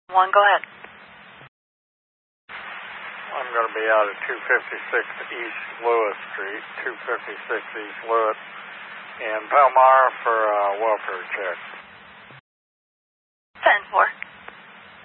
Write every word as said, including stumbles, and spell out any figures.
One, go ahead. I'm going to be out at two fifty-six East Lewis Street, two fifty-six East Lewis, in Palmyra for a welfare check. ten four.